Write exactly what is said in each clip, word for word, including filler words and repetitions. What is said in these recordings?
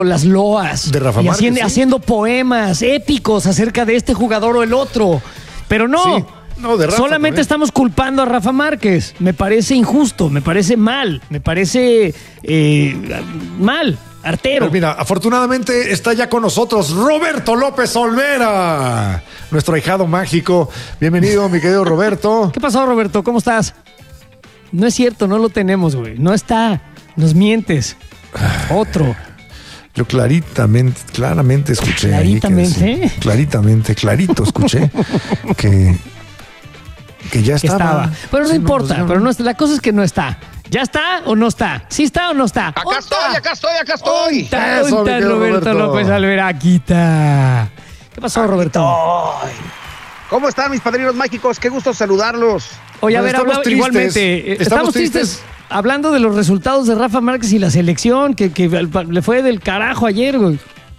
las loas de Rafa y Márquez, haciendo, ¿sí? haciendo poemas épicos acerca de este jugador o el otro. Pero no, Sí. No, de Rafa solamente también. estamos culpando a Rafa Márquez. Me parece injusto, me parece mal, me parece eh, mal, artero. Pero mira, afortunadamente está ya con nosotros Roberto López Olvera, nuestro ahijado mágico. Bienvenido, mi querido Roberto. ¿Qué pasó, Roberto? ¿Cómo estás? No es cierto, no lo tenemos, güey. No está. Nos mientes. Otro. Yo claritamente, claramente escuché. Claritamente. Ahí que, sí, claritamente, clarito escuché que, que ya Que estaba. estaba. Pero no Sí, importa, pues, pero no está. La cosa es que no está. ¿Ya está o no está? ¿Sí está o no está? Acá ¿Onta? estoy, acá estoy, acá estoy. ¿Onta? Eso, ¿Onta, mi querido Roberto, Roberto? López Alveraquita? ¿Qué pasó, Roberto? Ay. ¿Cómo están mis padrinos mágicos? Qué gusto saludarlos. Oye, a No, ver, estamos habla, tristes. igualmente. eh, Estamos Estamos, tristes, tristes. hablando de los resultados de Rafa Márquez y la selección, que, que le fue del carajo ayer, güey.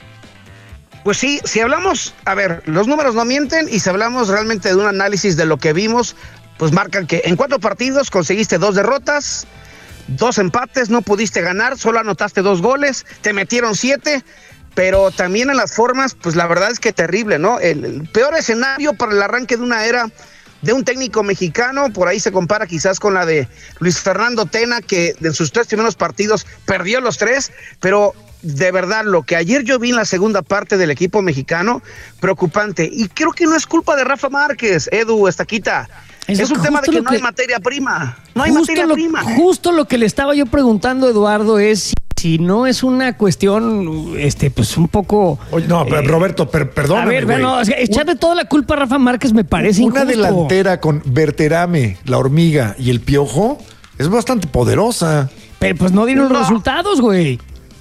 Pues sí, si hablamos, a ver, los números no mienten y si hablamos realmente de un análisis de lo que vimos, pues marcan que en cuatro partidos conseguiste dos derrotas, dos empates, no pudiste ganar, solo anotaste dos goles, te metieron siete, pero también en las formas, pues la verdad es que terrible, ¿no? El, el peor escenario para el arranque de una era de un técnico mexicano, por ahí se compara quizás con la de Luis Fernando Tena, que en sus tres primeros partidos perdió los tres, pero de verdad, lo que ayer yo vi en la segunda parte del equipo mexicano, preocupante. Y creo que no es culpa de Rafa Márquez, Edu, Estaquita. Es Es, lo- un tema de justo que lo no que- hay materia prima. No hay Justo materia lo, prima. Justo lo que le estaba yo preguntando, Eduardo, es si, si no es una cuestión, este, pues un poco... Oye, no, pero, eh, Roberto, per- perdóname, a ver, güey. bueno, es que echarle toda la culpa a Rafa Márquez me parece Una injusto. delantera con Berterame, la hormiga y el piojo es bastante poderosa. Pero pues no dieron No. los resultados, güey.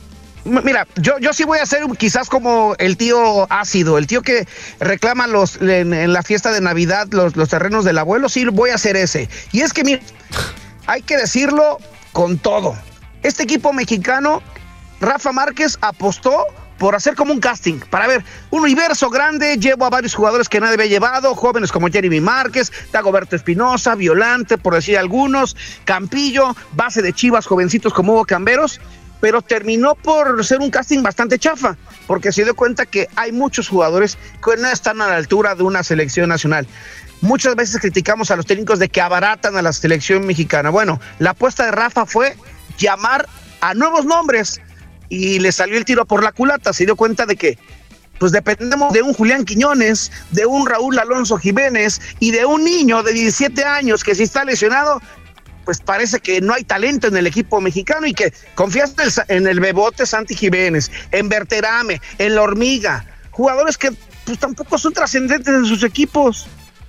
M- Mira, yo, yo sí voy a ser quizás como el tío ácido, el tío que reclama los en, en la fiesta de Navidad los, los terrenos del abuelo, sí voy a ser ese. Y es que, mira, hay que decirlo con todo. Este equipo mexicano, Rafa Márquez apostó por hacer como un casting, para ver, un universo grande, llevo a varios jugadores que nadie había llevado, jóvenes como Jeremy Márquez, Dagoberto Espinosa, Violante, por decir algunos, Campillo, base de Chivas, jovencitos como Hugo Camberos, pero terminó por ser un casting bastante chafa, porque se dio cuenta que hay muchos jugadores que no están a la altura de una selección nacional. Muchas veces criticamos a los técnicos de que abaratan a la selección mexicana. Bueno, la apuesta de Rafa fue llamar a nuevos nombres y le salió el tiro por la culata. Se dio cuenta de que pues dependemos de un Julián Quiñones, de un Raúl Alonso Jiménez y de un niño de diecisiete años que si está lesionado, pues parece que no hay talento en el equipo mexicano y que confías en el, en el Bebote Santi Jiménez, en Berterame, en la Hormiga, jugadores que pues tampoco son trascendentes en sus equipos.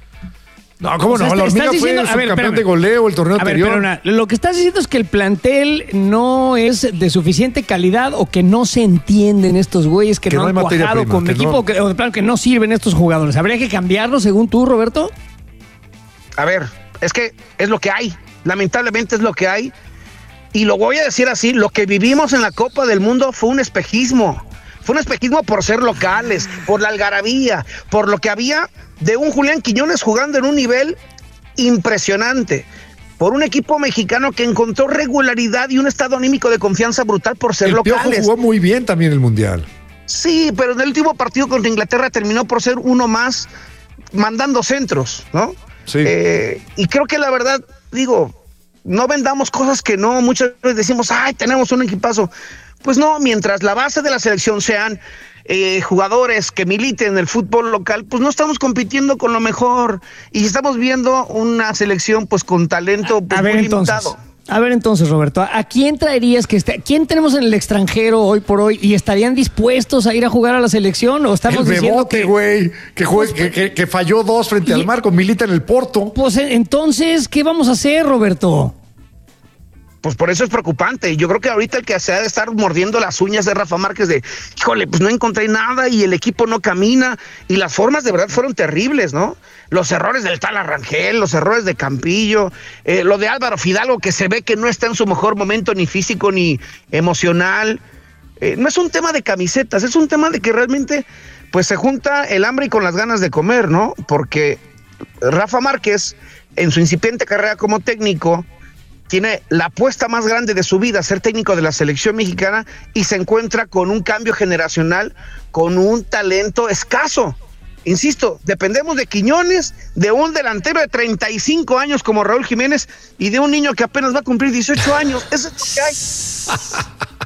No, ¿cómo O sea, no? La estás hormiga fue diciendo- a ver, subcampeón espérame. de goleo el torneo A ver, anterior. pero na- lo que estás diciendo es que el plantel no es de suficiente calidad o que no se entienden estos güeyes, que, Que no no han hay materia cuajado prima, con que equipo, no- que- o de plano que no sirven estos jugadores. ¿Habría que cambiarlo según tú, Roberto? A ver, es que es lo que hay, lamentablemente es lo que hay. Y lo voy a decir así, lo que vivimos en la Copa del Mundo fue un espejismo. Fue un espejismo por ser locales, por la algarabía, por lo que había de un Julián Quiñones jugando en un nivel impresionante, por un equipo mexicano que encontró regularidad y un estado anímico de confianza brutal por ser el Piojo locales. jugó muy bien también el Mundial. Sí, pero en el último partido contra Inglaterra terminó por ser uno más mandando centros, ¿no? Sí. Eh, y creo que la verdad, digo, no vendamos cosas que no, muchas veces decimos, ay, tenemos un equipazo. Pues no, mientras la base de la selección sean eh, jugadores que militen en el fútbol local, pues no estamos compitiendo con lo mejor. Y estamos viendo una selección pues con talento pues, A ver muy entonces. limitado. A ver entonces, Roberto, ¿a quién traerías que esté? ¿Quién tenemos en el extranjero hoy por hoy y estarían dispuestos a ir a jugar a la selección o estamos El diciendo Bebote, que güey, que, jue- que, que- que falló dos frente Y- al marco, milita en el Porto. pues eh, entonces qué vamos a hacer, Roberto? Pues por eso es preocupante. Yo creo que ahorita el que se ha de estar mordiendo las uñas de Rafa Márquez de, híjole, pues no encontré nada y el equipo no camina y las formas de verdad fueron terribles, ¿no? Los errores del tal Arrangel, los errores de Campillo, eh, lo de Álvaro Fidalgo que se ve que no está en su mejor momento ni físico ni emocional. Eh, no es un tema de camisetas, es un tema de que realmente pues se junta el hambre y con las ganas de comer, ¿no? Porque Rafa Márquez en su incipiente carrera como técnico tiene la apuesta más grande de su vida, ser técnico de la selección mexicana, y se encuentra con un cambio generacional, con un talento escaso. Insisto, dependemos de Quiñones, de un delantero de treinta y cinco años como Raúl Jiménez y de un niño que apenas va a cumplir dieciocho años. Eso es lo que hay.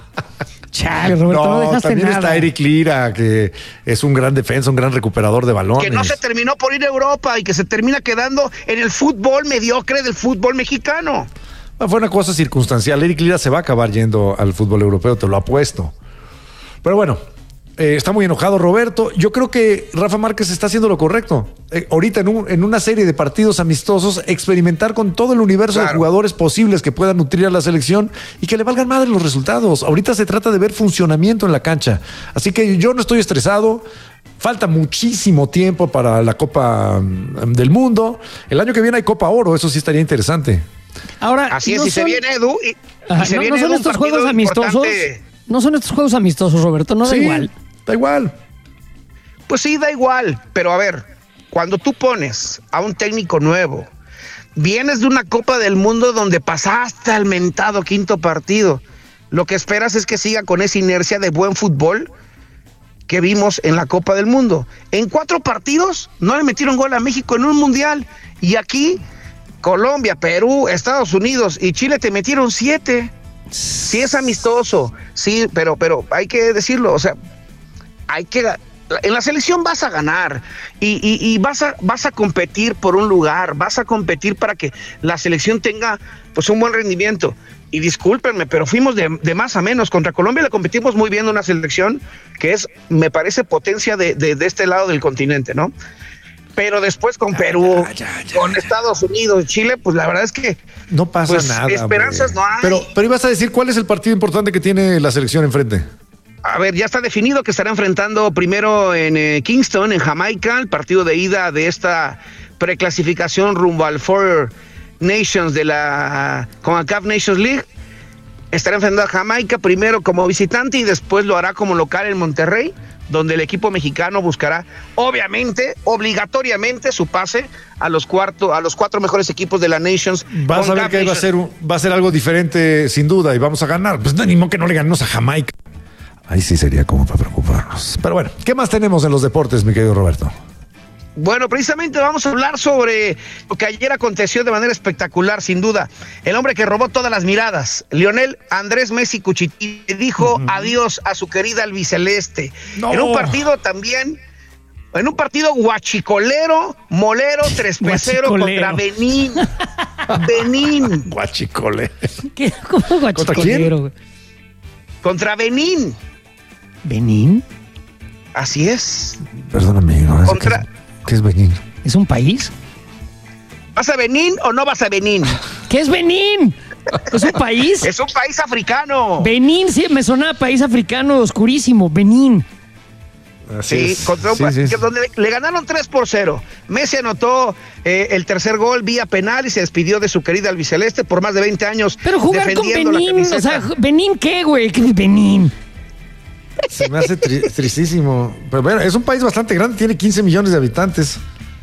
Chale, Roberto, no, no dejaste también nada. está Eric Lira, que es un gran defensa, un gran recuperador de balones. Que no se terminó por ir a Europa y que se termina quedando en el fútbol mediocre del fútbol mexicano. Fue una cosa circunstancial. Eric Lira se va a acabar yendo al fútbol europeo, te lo apuesto. Pero bueno, eh, está muy enojado Roberto. Yo creo que Rafa Márquez está haciendo lo correcto. Eh, ahorita en, un, en una serie de partidos amistosos, experimentar con todo el universo claro. de jugadores posibles que puedan nutrir a la selección y que le valgan madre los resultados. Ahorita se trata de ver funcionamiento en la cancha. Así que yo no estoy estresado. Falta muchísimo tiempo para la Copa del Mundo. El año que viene hay Copa Oro, eso sí estaría interesante. Ahora, así es, no si son... se viene Edu, y, Ajá, y se no, viene no son Edu, estos juegos amistosos. Importante. No son estos juegos amistosos, Roberto, no da sí, igual. Da igual. Pues sí, da igual, pero a ver, cuando tú pones a un técnico nuevo, vienes de una Copa del Mundo donde pasaste al mentado quinto partido, lo que esperas es que siga con esa inercia de buen fútbol que vimos en la Copa del Mundo. En cuatro partidos no le metieron gol a México en un mundial, y aquí Colombia, Perú, Estados Unidos y Chile te metieron siete. Sí es amistoso, sí, pero, pero hay que decirlo, o sea, hay que... En la selección vas a ganar y, y, y vas a vas a competir por un lugar, vas a competir para que la selección tenga pues un buen rendimiento. Y discúlpenme, pero fuimos de, de más a menos. Contra Colombia le competimos muy bien, una selección que es, me parece, potencia de, de, de este lado del continente, ¿no? Pero después con Perú, ya, ya, ya, con ya. Estados Unidos, Chile, pues la verdad es que no pasa pues, nada. Esperanzas hombre. no hay. Pero, pero ibas a decir, ¿cuál es el partido importante que tiene la selección enfrente? A ver, ya está definido que estará enfrentando primero en eh, Kingston, en Jamaica, el partido de ida de esta preclasificación rumbo al Four Nations de la CONCACAF Nations League. Estará enfrentando a Jamaica primero como visitante y después lo hará como local en Monterrey, donde el equipo mexicano buscará, obviamente, obligatoriamente, su pase a los cuarto, a los cuatro mejores equipos de la Nations. Vas a ver que ahí va a ser un, va a ser algo diferente, sin duda, y vamos a ganar. Pues no, ni modo que no le ganemos a Jamaica. Ahí sí sería como para preocuparnos. Pero bueno, ¿qué más tenemos en los deportes, mi querido Roberto? Bueno, precisamente vamos a hablar sobre lo que ayer aconteció de manera espectacular, sin duda. El hombre que robó todas las miradas, Lionel Andrés Messi Cuchití, dijo uh-huh. adiós a su querida albiceleste. No. En un partido también, en un partido guachicolero, molero, trespecero contra Benín. Benín. Guachicolero. ¿Qué? ¿Cómo guachicolero? ¿Contra quién? Contra Benín. ¿Benín? Así es. Perdóname, no sé Contra... qué, es, qué es Benín. ¿Es un país? ¿Vas a Benín o no vas a Benín? ¿Qué es Benín? ¿Es un país? Es un país africano. Benín, sí, me suena a país africano oscurísimo. Benín. Así sí, contra un sí, sí, sí. donde le, le ganaron tres por cero. Messi anotó eh, el tercer gol vía penal y se despidió de su querida albiceleste por más de veinte años. Pero jugar con Benín, o sea, ¿Benín qué, güey? ¿Qué Benín? Se me hace tri- tristísimo. Pero bueno, es un país bastante grande, tiene quince millones de habitantes.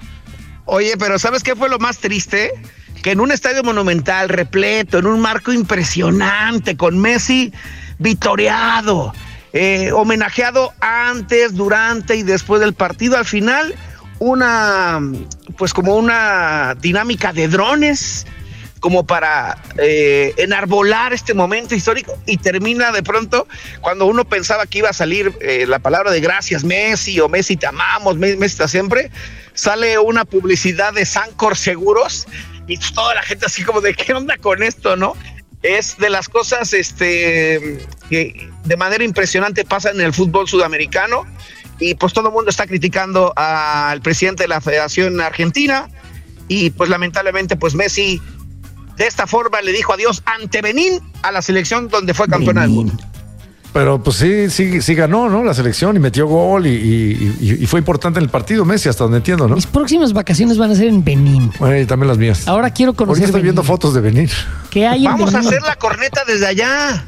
Oye, pero ¿sabes qué fue lo más triste? Que en un estadio monumental, repleto, en un marco impresionante, con Messi vitoreado, eh, homenajeado antes, durante y después del partido, al final, una, pues como una dinámica de drones, como para eh, enarbolar este momento histórico, y termina de pronto cuando uno pensaba que iba a salir eh, la palabra de gracias Messi, o Messi te amamos, Messi está siempre, sale una publicidad de Sancor Seguros y toda la gente así como de ¿qué onda con esto, no? Es de las cosas este, que de manera impresionante pasan en el fútbol sudamericano, y pues todo el mundo está criticando al presidente de la Federación Argentina, y pues lamentablemente pues Messi de esta forma le dijo adiós ante Benín a la selección donde fue campeona del mundo. Pero pues sí, sí, sí ganó, ¿no? La selección y metió gol y, y, y, y fue importante en el partido Messi, hasta donde entiendo, ¿no? Mis próximas vacaciones van a ser en Benín. Bueno, y también las mías. Ahora quiero conocer Porque estoy Benín. viendo fotos de Benín. ¿Qué hay en Vamos Benín? a hacer la corneta desde allá.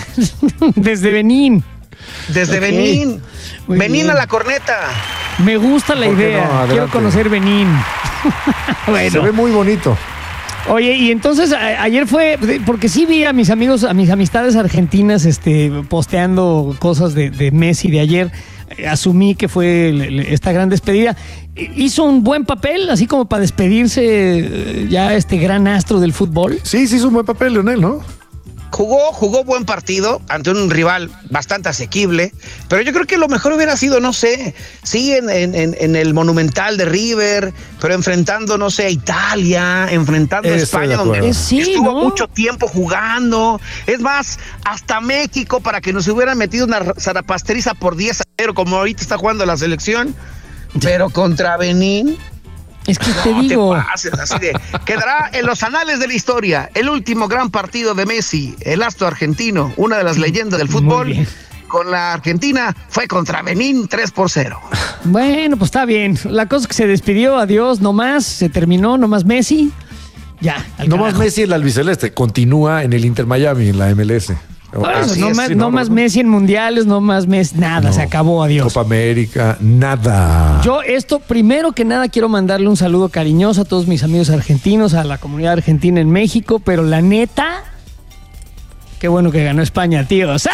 Desde Benín. Desde Okay. Benín. Muy Benín bien. a la corneta. Me gusta la ¿Por qué idea. no? Adelante. Quiero conocer Benín. Bueno. Se ve muy bonito. Oye, y entonces a, ayer fue, porque sí vi a mis amigos, a mis amistades argentinas este, posteando cosas de, de Messi de ayer. Asumí que fue esta gran despedida. ¿Hizo un buen papel, así como para despedirse ya este gran astro del fútbol? Sí, sí hizo un buen papel, Leonel, ¿no? Jugó, jugó buen partido ante un rival bastante asequible, pero yo creo que lo mejor hubiera sido, no sé, sí, en, en, en el Monumental de River, pero enfrentando, no sé, a Italia, enfrentando a España, donde sí, estuvo ¿no? mucho tiempo jugando. Es más, hasta México, para que nos hubieran metido una zarapasteriza por diez a cero, como ahorita está jugando la selección, pero contra Benín. Es que te No digo. te pases, así de, quedará en los anales de la historia el último gran partido de Messi, el astro argentino, una de las leyendas del fútbol. Con la Argentina fue contra Benín tres por cero. Bueno, pues está bien. La cosa es que se despidió, adiós, no más, se terminó, no más Messi. Ya. No más Messi en el albiceleste, continúa en el Inter Miami, en la M L S. Por eso, Así no, es, más, sí, no no, más no. Messi en mundiales, no más Messi, nada, No. se acabó, adiós. Copa América, nada. Yo esto, primero que nada, quiero mandarle un saludo cariñoso a todos mis amigos argentinos, a la comunidad argentina en México, pero la neta, qué bueno que ganó España, tíos.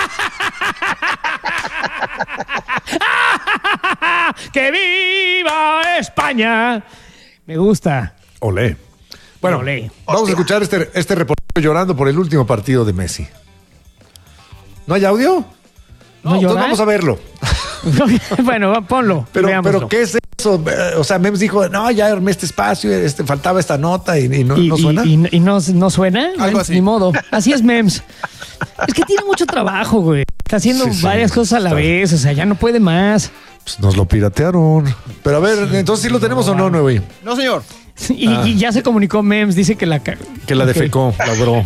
¡Que viva España! Me gusta. Olé. Bueno, Olé. vamos Hostia. a escuchar este, este reportero llorando por el último partido de Messi. ¿No hay audio? ¿No entonces llorar? vamos a verlo. Bueno, va, ponlo. Pero, veámoslo. pero ¿qué es eso? Eh, O sea, Mems dijo, no, ya armé este espacio, este, faltaba esta nota y, y no, ¿Y, no y- suena. y- y no, no suena? Algo Mems, así. Ni modo. Así es, Mems. Es que tiene mucho trabajo, güey. Está haciendo Sí, sí, varias cosas a la está- vez. O sea, ya no puede más. Pues nos lo piratearon. Pero a ver, entonces sí lo tenemos o no, Nuevo. No, señor. Y, y ya se comunicó Mems. Dice que la... ca- Que la Ok. defecó, logró.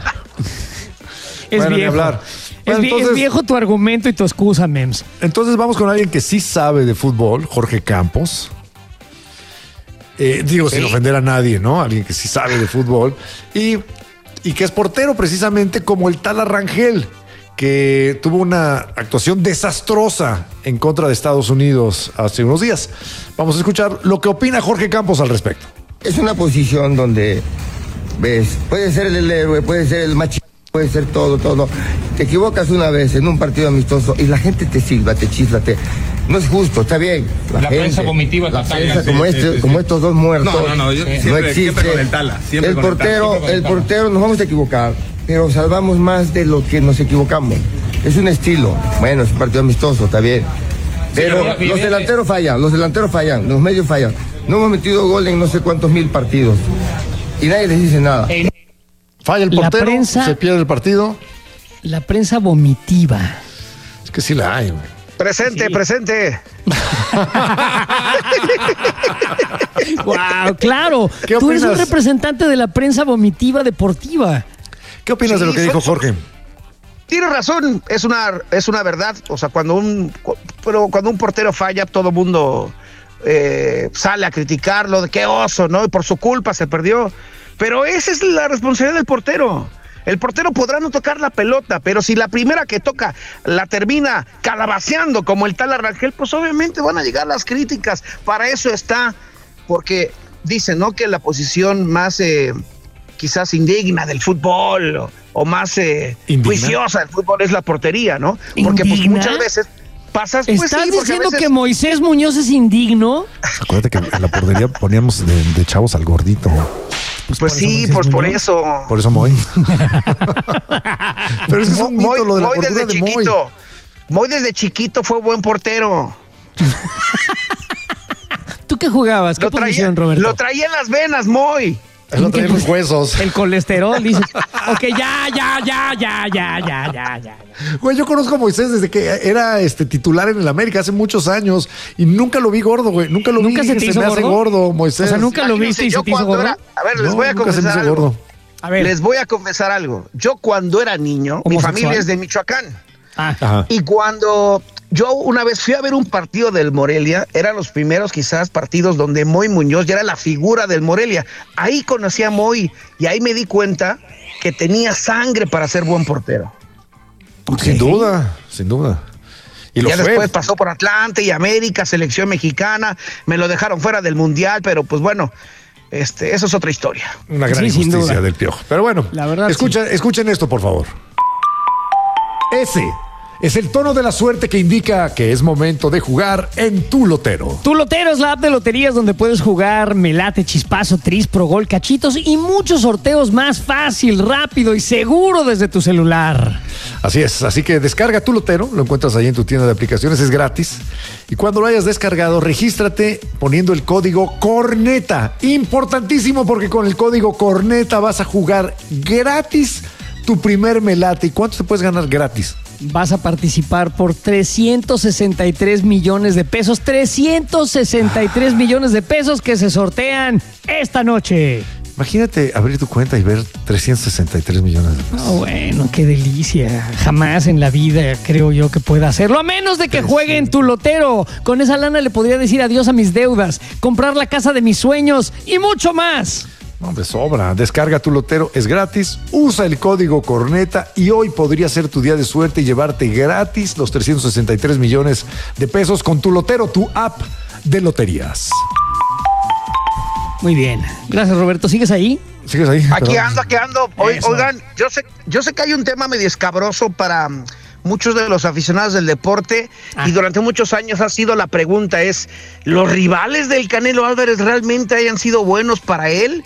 Es Bueno, ni viejo. hablar. Es, Bueno, vie- es entonces- viejo tu argumento y tu excusa, Mems. Entonces vamos con alguien que sí sabe de fútbol, Jorge Campos. Eh, digo, sin Sí. ofender a nadie, ¿no? Alguien que sí sabe de fútbol. Y, y que es portero precisamente como el tal Arrangel, que tuvo una actuación desastrosa en contra de Estados Unidos hace unos días. Vamos a escuchar lo que opina Jorge Campos al respecto. Es una posición donde, ves, puede ser el héroe, puede ser el macho, puede ser todo, todo. Te equivocas una vez en un partido amistoso y la gente te silba, te chifla, te... No es justo, está bien. La, La gente, prensa vomitiva la total, prensa sí, como, sí, este, sí, como sí. estos dos muertos. No, no, no, yo siempre- existe. siempre con el Tala, siempre el con el Tala, portero, siempre con el el Tala. portero nos vamos a equivocar, pero salvamos más de lo que nos equivocamos. Es un estilo. Bueno, es un partido amistoso, está bien. Pero pero bien, los bien, delanteros fallan, los delanteros fallan, los medios fallan. No hemos metido gol en no sé cuántos mil partidos. Y nadie les dice nada. Falla el La portero, prensa- se pierde el partido. La prensa vomitiva. Es que sí la hay, güey. Presente, presente. Wow, claro. ¿Qué Tú eres un opinas? representante de la prensa vomitiva deportiva. ¿Qué opinas de Sí, lo que fue- dijo Jorge? Tiene razón, es una, es una verdad. O sea, cuando un, pero cuando un portero falla, todo el mundo eh, sale a criticarlo, de qué oso, ¿no? Y por su culpa se perdió. Pero esa es la responsabilidad del portero. El portero podrá no tocar la pelota, pero si la primera que toca la termina calabaceando como el tal Arrangel, pues obviamente van a llegar las críticas. Para eso está, porque dicen, ¿no? Que la posición más eh, quizás indigna del fútbol o, o más eh, ¿Indigna? juiciosa del fútbol es la portería, ¿no? Porque pues ¿Indigna? muchas veces pasas... Pues, ¿Estás sí, porque a diciendo veces- que Moisés Muñoz es indigno? Acuérdate que en la portería poníamos de, de chavos al gordito. Pues por eso sí, Moisés pues por Muñoz. eso. Por eso Moy. Pero ese es un Moy, mito, lo de la Moy gordura desde de Moy. chiquito. Moy desde chiquito fue buen portero. ¿Tú qué jugabas? ¿Qué Lo traía, posición, Roberto? lo traía en las venas, Moy. Él lo traía en los huesos. El colesterol, dices. Ok, ya, ya, ya, ya, ya, ya, ya, ya. Güey, yo conozco a Moisés desde que era este titular en el América hace muchos años y nunca lo vi gordo, güey. Nunca lo ¿Nunca vi. se te hizo me hace gordo? gordo, Moisés. O sea, nunca lo Imagínense, viste y yo se te hizo cuando gordo. era- a ver, les No, voy a nunca se me confesar hizo algo. gordo. A ver. Les voy a confesar algo. Yo cuando era niño, mi ¿Homosexual? familia es de Michoacán. Ah, Ajá. Y cuando yo una vez fui a ver un partido del Morelia, eran los primeros quizás partidos donde Moy Muñoz ya era la figura del Morelia. Ahí conocí a Moy y ahí me di cuenta que tenía sangre para ser buen portero. Sin duda, sin duda. Y lo Ya fue. después pasó por Atlante y América, selección mexicana, me lo dejaron fuera del Mundial, pero pues bueno, este, eso es otra historia. Una gran Sí, sin injusticia duda. del Piojo. Pero bueno, La verdad, escucha, escuchen esto, por favor. Ese es el tono de la suerte que indica que es momento de jugar en Tu Lotero. Tu Lotero es la app de loterías donde puedes jugar Melate, Chispazo, Tris, Pro Gol, Cachitos y muchos sorteos más fácil, rápido y seguro desde tu celular. Así es, así que descarga Tu Lotero, lo encuentras ahí en tu tienda de aplicaciones, es gratis. Y cuando lo hayas descargado, regístrate poniendo el código CORNETA. Importantísimo porque con el código CORNETA vas a jugar gratis tu primer Melate. ¿Y cuánto te puedes ganar gratis? Vas a participar por trescientos sesenta y tres millones de pesos. trescientos sesenta y tres millones de pesos que se sortean esta noche. Imagínate abrir tu cuenta y ver trescientos sesenta y tres millones de pesos. Oh, bueno, qué delicia. Jamás en la vida creo yo que pueda hacerlo, a menos de que juegue en Tu Lotero. Con esa lana le podría decir adiós a mis deudas, comprar la casa de mis sueños y mucho más. No, de sobra. Descarga Tu Lotero, es gratis. Usa el código CORNETA y hoy podría ser tu día de suerte y llevarte gratis los trescientos sesenta y tres millones de pesos con Tu Lotero, tu app de loterías. Muy bien. Gracias, Roberto. ¿Sigues ahí? ¿Sigues ahí? Aquí Perdón. ando, aquí ando. Oy- Eso. Oigan, yo sé, yo sé que hay un tema medio escabroso para mm, muchos de los aficionados del deporte Ah. y durante muchos años ha sido la pregunta es, ¿los rivales del Canelo Álvarez realmente hayan sido buenos para él?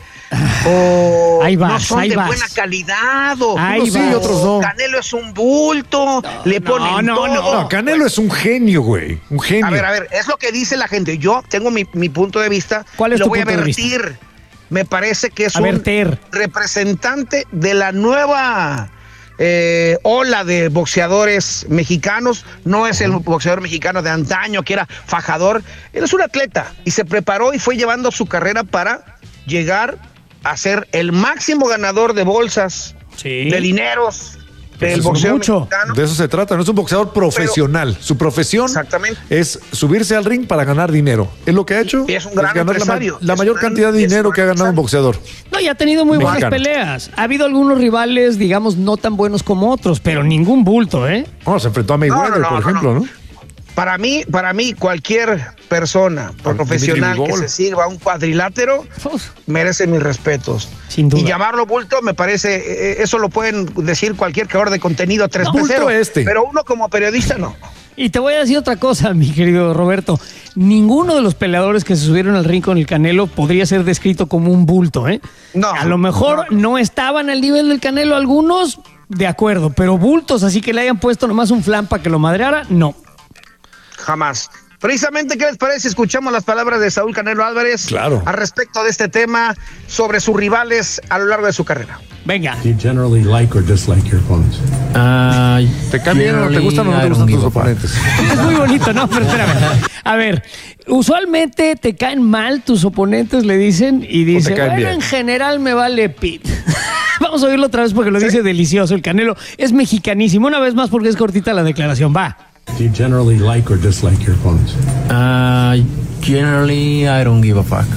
¿O Ahí vas, no son ahí de vas. buena calidad? ¿O Ahí Unos sí y vas. otros no. Canelo es un bulto? ¿Le ponen no, todo? no. No, Canelo es un genio, güey. Un genio. A ver, a ver, es lo que dice la gente. Yo tengo mi, mi punto de vista. ¿Cuál es lo tu voy punto a de vista? vertir. Me parece que es A un verter. representante de la nueva eh, ola de boxeadores mexicanos. No es el boxeador mexicano de antaño que era fajador. Él es un atleta y se preparó y fue llevando su carrera para llegar a ser el máximo ganador de bolsas, Sí. de dineros del eso es boxeo mucho. mexicano. De eso se trata. No es un boxeador profesional. Su profesión Exactamente. es subirse al ring para ganar dinero. Es lo que ha hecho. Y es un gran ganar la, ma- empresario. la Es mayor un gran- cantidad de es un dinero gran que ha ganado un empresario. boxeador. No, y ha tenido muy buenas Mexicano. peleas. Ha habido algunos rivales, digamos, no tan buenos como otros, pero ningún bulto, ¿eh? Bueno, se enfrentó a Mayweather, No, no, no, por no, ejemplo, no. ¿no? Para mí, para mí, cualquier persona profesional Dimitri que Bivol. se sirva a un cuadrilátero Uf. merece mis respetos. Sin duda. Y llamarlo bulto me parece, eh, eso lo pueden decir cualquier creador de contenido tres No, bulto este. Pero uno como periodista no. Y te voy a decir otra cosa, mi querido Roberto. Ninguno de los peleadores que se subieron al ring con el Canelo podría ser descrito como un bulto, ¿eh? No. A lo mejor no estaban al nivel del Canelo algunos, de acuerdo, pero bultos, así que le hayan puesto nomás un flan para que lo madreara, no. Jamás. Precisamente, ¿qué les parece si escuchamos las palabras de Saúl Canelo Álvarez Claro. al respecto de este tema sobre sus rivales a lo largo de su carrera? Venga. Do you generally like or dislike your opponents? Uh, ¿Te cambian o te gustan o no te gustan tus oponentes? Es muy bonito, ¿no? Pero espérame. A ver, usualmente te caen mal tus oponentes, le dicen, y dice, caen bueno, bien. en general me vale pit. Vamos a oírlo otra vez porque lo dice delicioso. El Canelo es mexicanísimo. Una vez más porque es cortita la declaración. Va. Do you generally like or dislike your opponents? uh, generally, I don't give a fuck.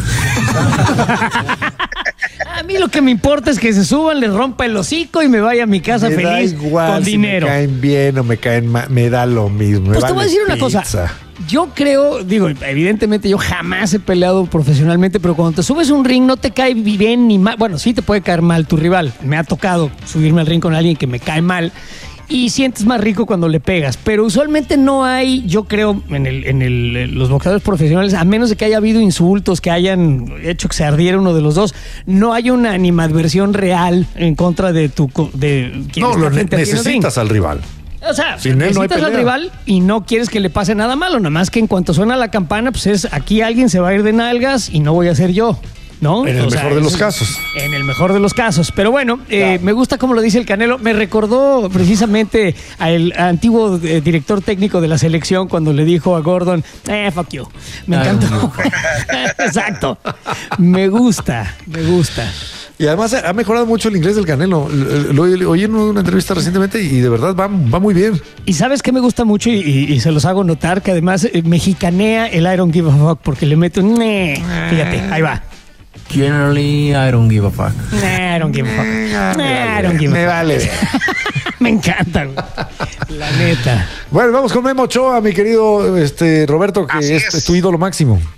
A mí lo que me importa es que se suban, les rompa el hocico y me vaya a mi casa Me da feliz igual con si dinero. me caen bien o me caen mal, me da lo mismo. me Pues te voy a vale decir una cosa. pizza. Yo creo, digo, evidentemente yo jamás he peleado profesionalmente, pero cuando te subes a un ring no te cae bien ni mal. Bueno, sí te puede caer mal tu rival. Me ha tocado subirme al ring con alguien que me cae mal y sientes más rico cuando le pegas. Pero usualmente no hay, yo creo, en, el, en el, los boxeadores profesionales, a menos de que haya habido insultos que hayan hecho que se ardiera uno de los dos, no hay una animadversión real en contra de tu co- de quien No, está lo ne- frente a ti en el ring. necesitas al rival. O sea, Sin él no hay necesitas al pelea. rival y no quieres que le pase nada malo, nada más que en cuanto suena la campana, pues es aquí alguien se va a ir de nalgas y no voy a ser yo, ¿no? En el O sea, mejor de los eso- casos. En el mejor de los casos. Pero bueno, eh, me gusta como lo dice el Canelo. Me recordó precisamente al antiguo eh, director técnico de la selección cuando le dijo a Gordon, eh, fuck you. Me Ay, encantó. Exacto. Me gusta, me gusta. Y además ha mejorado mucho el inglés del Canelo. Lo, lo- lo oí en una entrevista recientemente y de verdad va, va muy bien. Y sabes que me gusta mucho y, y- y se los hago notar que además eh, mexicanea el I don't give a fuck porque le mete un "Nee". Fíjate, ahí va. Generally, I don't give a fuck. Nah, I don't give a fuck. Nah, I don't give a Me fuck. vale. Me encanta, güey. La neta. Bueno, vamos con Memo Ochoa, mi querido este, Roberto, que Así es, es. es tu ídolo máximo.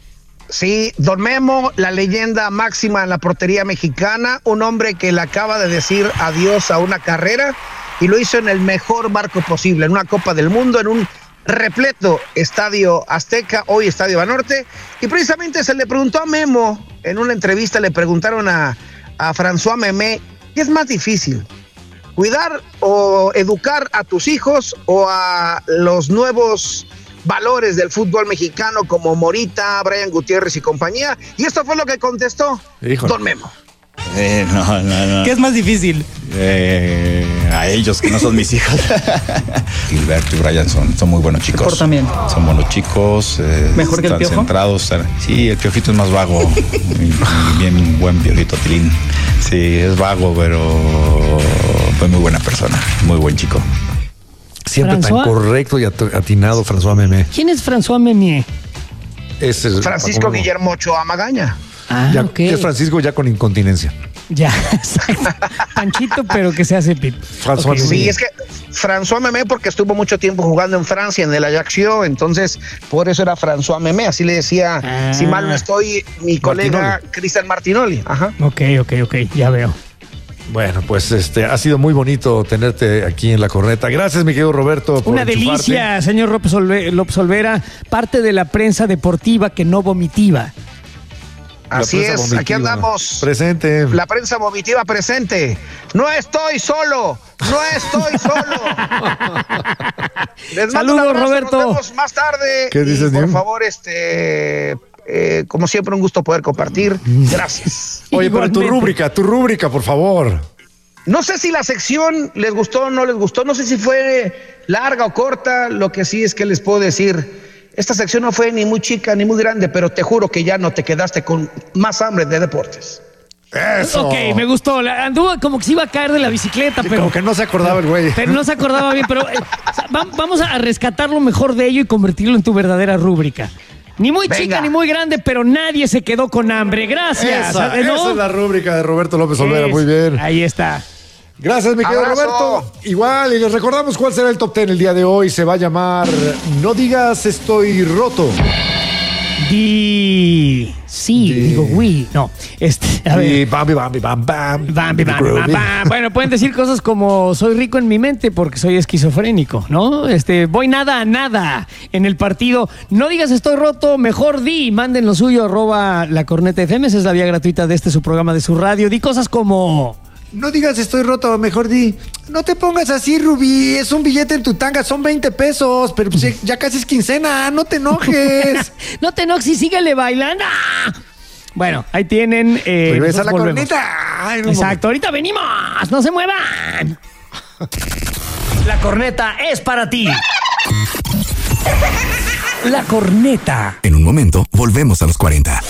Sí, Don Memo, la leyenda máxima en la portería mexicana, un hombre que le acaba de decir adiós a una carrera y lo hizo en el mejor marco posible, en una Copa del Mundo, en un repleto Estadio Azteca, hoy Estadio Banorte, y precisamente se le preguntó a Memo, en una entrevista le preguntaron a, a François Memé, ¿qué es más difícil? ¿Cuidar o educar a tus hijos o a los nuevos valores del fútbol mexicano como Morita, Brian Gutiérrez y compañía? Y esto fue lo que contestó Híjole. Don Memo. Eh, no, no, no. ¿Qué es más difícil? Eh, a ellos, que no son mis hijos. Gilberto y Brian son, son muy buenos chicos. Por también. Son buenos chicos. Eh, ¿Mejor que el Piojo? Centrados. Sí, el Piojito es más vago. Bien buen Piojito, Tilín. Sí, es vago, pero fue muy buena persona. Muy buen chico. Siempre François. tan correcto y atinado, François Memé. ¿Quién es François Memé? Es el, Francisco Paco, Guillermo Ochoa Magaña. Ah, ya, ok. Es Francisco ya con incontinencia. Ya, Panchito, pero que se hace pip. François Okay. Memé. Sí, es que François Memé, porque estuvo mucho tiempo jugando en Francia, en el Ajaccio, entonces por eso era François Memé, así le decía, Ah. si mal no estoy, mi colega Cristian Martinoli. Ajá. Ok, ok, ok, ya veo. Bueno, pues este ha sido muy bonito tenerte aquí en La Corneta. Gracias, mi querido Roberto, por Una enchufarte. delicia, señor López, Olve- López Olvera, parte de la prensa deportiva que no vomitiva. La Así prensa es, vomitiva. aquí andamos. Presente. La prensa vomitiva presente. No estoy solo, no estoy solo. Les mando un Saludos, abrazo, Roberto. Nos vemos más tarde. ¿Qué dices, Y por Nim? favor, este, eh, como siempre, un gusto poder compartir. Gracias. Oye, pero tu Igualmente. rúbrica, tu rúbrica, por favor. No sé si la sección les gustó o no les gustó, no sé si fue larga o corta, lo que sí es que les puedo decir, esta sección no fue ni muy chica ni muy grande, pero te juro que ya no te quedaste con más hambre de deportes. Eso. Ok, me gustó. La- Anduvo como que se iba a caer de la bicicleta, Sí, pero, como que no se acordaba el güey. pero no se acordaba bien. Pero eh, o sea, va- vamos a rescatar lo mejor de ello y convertirlo en tu verdadera rúbrica. Ni muy Venga. chica ni muy grande, pero nadie se quedó con hambre. Gracias. Esa, ¿sabes, no? esa es la rúbrica de Roberto López Olvera. Es- Muy bien. Ahí está. Gracias, mi querido Abrazo. Roberto. Igual, y les recordamos cuál será el top ten el día de hoy. Se va a llamar No digas estoy roto. Di. Sí, Di. digo, oui. No. Este, a ver. Y bam, bam, bam, bam. Bam, bam, bam, Groovy. bam. Bueno, pueden decir cosas como soy rico en mi mente porque soy esquizofrénico, ¿no? Este, voy nada a nada en el partido. No digas estoy roto, mejor di. Manden lo suyo, arroba la corneta F M. Esa es la vía gratuita de este su programa de su radio. Di cosas como. No digas estoy roto, mejor di. No te pongas así, Rubí. Es un billete en tu tanga, son veinte pesos. Pero pues, ya casi es quincena, no te enojes. No te enojes y síguele bailando. Bueno, ahí tienen. Eh, Regresa la nosotros volvemos. corneta. Ay, en un Exacto, ahorita venimos. No se muevan. La corneta es para ti. La corneta. En un momento, volvemos a los cuarenta.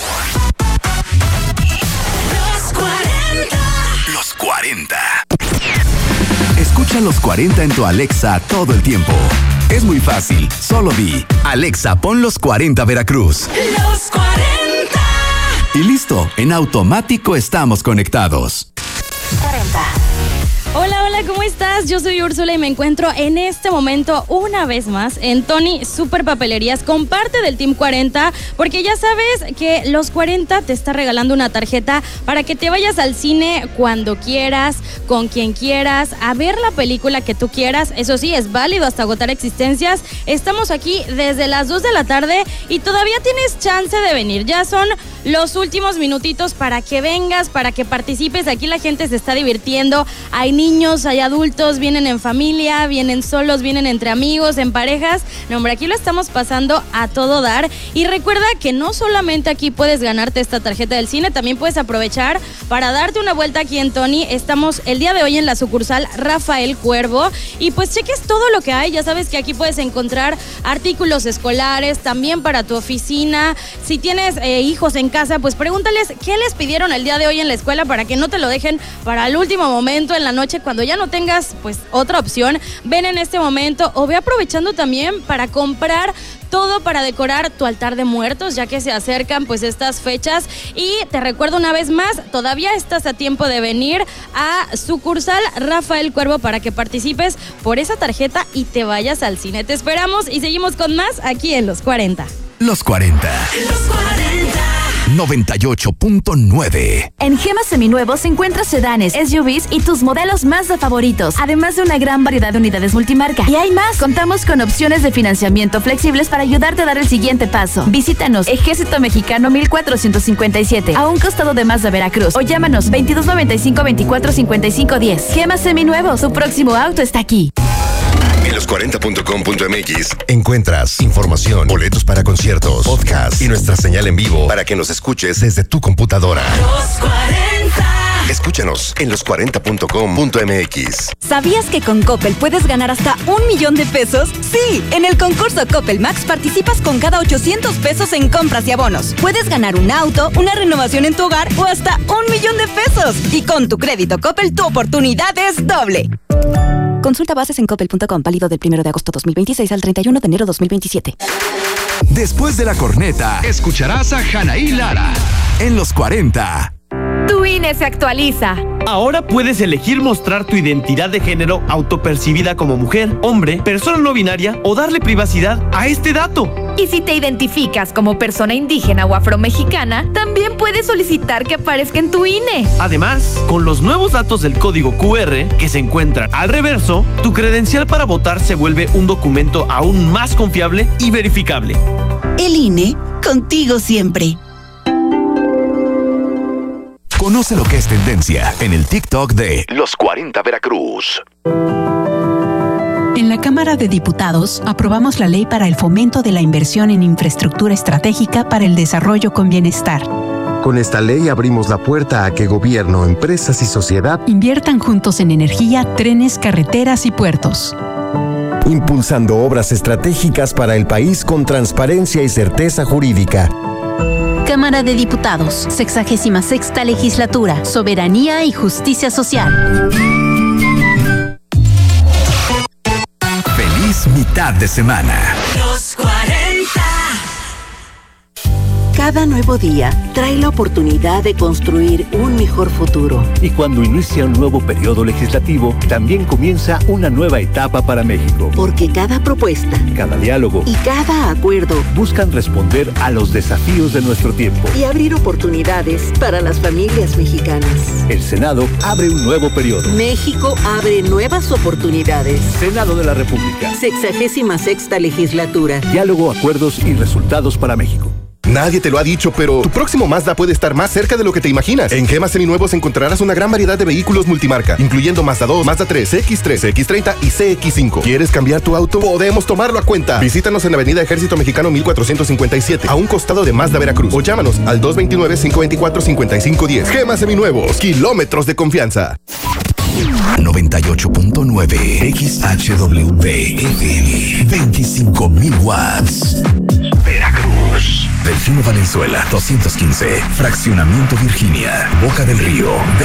Los cuarenta. Los cuarenta. Escucha los cuarenta en tu Alexa todo el tiempo. Es muy fácil, solo di, Alexa, pon los cuarenta Veracruz. Los cuarenta. Y listo, en automático estamos conectados. Hola, hola, ¿cómo estás? Yo soy Úrsula y me encuentro en este momento una vez más en Tony Super Papelerías con parte del Team cuarenta, porque ya sabes que los cuarenta te está regalando una tarjeta para que te vayas al cine cuando quieras, con quien quieras, a ver la película que tú quieras. Eso sí, es válido hasta agotar existencias. Estamos aquí desde las dos de la tarde y todavía tienes chance de venir. Ya son los últimos minutitos para que vengas, para que participes. Aquí la gente se está divirtiendo. Hay niños, hay adultos, vienen en familia, vienen solos, vienen entre amigos, en parejas. No, hombre, aquí lo estamos pasando a todo dar. Y recuerda que no solamente aquí puedes ganarte esta tarjeta del cine, también puedes aprovechar para darte una vuelta aquí en Tony. Estamos el día de hoy en la sucursal Rafael Cuervo y pues cheques todo lo que hay. Ya sabes que aquí puedes encontrar artículos escolares, también para tu oficina. Si tienes eh, hijos en casa, pues pregúntales qué les pidieron el día de hoy en la escuela para que no te lo dejen para el último momento en la noche cuando ya no tengas pues otra opción. Ven en este momento o ve aprovechando también para comprar todo para decorar tu altar de muertos, ya que se acercan pues estas fechas. Y te recuerdo una vez más, todavía estás a tiempo de venir a sucursal Rafael Cuervo para que participes por esa tarjeta y te vayas al cine. Te esperamos y seguimos con más aquí en Los cuarenta. Los cuarenta. Los cuarenta. noventa y ocho punto nueve. En Gema Seminuevos encuentras sedanes, S U Vs y tus modelos Mazda favoritos, además de una gran variedad de unidades multimarca. Y hay más. Contamos con opciones de financiamiento flexibles para ayudarte a dar el siguiente paso. Visítanos Ejército Mexicano mil cuatrocientos cincuenta y siete, a un costado de Mazda Veracruz, o llámanos veintidós noventa y cinco veinticuatro cincuenta y cinco diez. Gema Seminuevos, tu próximo auto está aquí. En los cuarenta punto com punto m x encuentras información, boletos para conciertos, podcast y nuestra señal en vivo para que nos escuches desde tu computadora. Los cuarenta. Escúchanos en los cuarenta punto com punto m x. ¿Sabías que con Coppel puedes ganar hasta un millón de pesos? Sí, en el concurso Coppel Max participas con cada ochocientos pesos en compras y abonos. Puedes ganar un auto, una renovación en tu hogar o hasta un millón de pesos. Y con tu crédito Coppel, tu oportunidad es doble. Consulta bases en coppel punto com, válido del primero de agosto dos mil veintiséis al treinta y uno de enero dos mil veintisiete. Después de la corneta, escucharás a Anaí Lara en los cuarenta. Tu I N E se actualiza. Ahora puedes elegir mostrar tu identidad de género autopercibida como mujer, hombre, persona no binaria o darle privacidad a este dato. Y si te identificas como persona indígena o afromexicana, también puedes solicitar que aparezca en tu I N E. Además, con los nuevos datos del código Q R que se encuentran al reverso, tu credencial para votar se vuelve un documento aún más confiable y verificable. El I N E, contigo siempre. Conoce lo que es tendencia en el TikTok de Los cuarenta Veracruz. En la Cámara de Diputados aprobamos la ley para el fomento de la inversión en infraestructura estratégica para el desarrollo con bienestar. Con esta ley abrimos la puerta a que gobierno, empresas y sociedad inviertan juntos en energía, trenes, carreteras y puertos. Impulsando obras estratégicas para el país con transparencia y certeza jurídica. Cámara de Diputados, sexagésima sexta legislatura, soberanía y justicia social. Feliz mitad de semana. Los cuarenta. Cada nuevo día trae la oportunidad de construir un mejor futuro. Y cuando inicia un nuevo periodo legislativo, también comienza una nueva etapa para México. Porque cada propuesta, cada diálogo y cada acuerdo buscan responder a los desafíos de nuestro tiempo y abrir oportunidades para las familias mexicanas. El Senado abre un nuevo periodo. México abre nuevas oportunidades. Senado de la República. Sexagésima sexta legislatura. Diálogo, acuerdos y resultados para México. Nadie te lo ha dicho, pero tu próximo Mazda puede estar más cerca de lo que te imaginas. En Gema Seminuevos encontrarás una gran variedad de vehículos multimarca, incluyendo Mazda dos, Mazda tres, C X tres, C X treinta y C X cinco. ¿Quieres cambiar tu auto? Podemos tomarlo a cuenta. Visítanos en Avenida Ejército Mexicano mil cuatrocientos cincuenta y siete, a un costado de Mazda Veracruz. O llámanos al dos veintinueve, cinco veinticuatro, cincuenta y cinco diez. Gema Seminuevos, kilómetros de confianza. noventa y ocho punto nueve X H W F M, veinticinco mil watts. Veracruz. Delfino Valenzuela, doscientos quince. Fraccionamiento Virginia, Boca del Río.